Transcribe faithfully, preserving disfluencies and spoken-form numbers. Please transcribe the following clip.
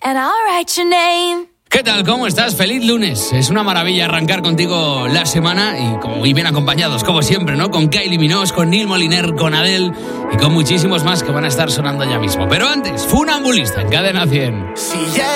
and I'll write your name. ¿Qué tal? ¿Cómo estás? Feliz lunes. Es una maravilla arrancar contigo la semana y como muy bien acompañados, como siempre, ¿no? Con Kylie Minogue, con Neil Moliner, con Adele y con muchísimos más que van a estar sonando ya mismo. Pero antes, Funambulista en Cadena cien. Si ya